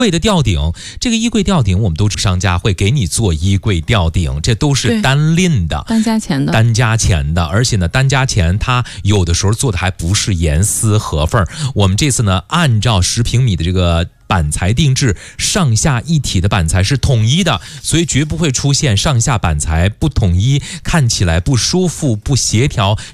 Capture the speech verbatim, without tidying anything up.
柜的吊顶，这个衣柜吊顶我们都知商家会给你做衣柜吊顶，这都是单拎的， 单加钱的， 单加钱的，而且呢，单加钱它有的时候做的还不是严丝合缝。我们这次呢，按照十平米的这个板材定制，上下一体的板材是统一的，所以绝不会出现上下板材不统一，看起来不舒服、不协调。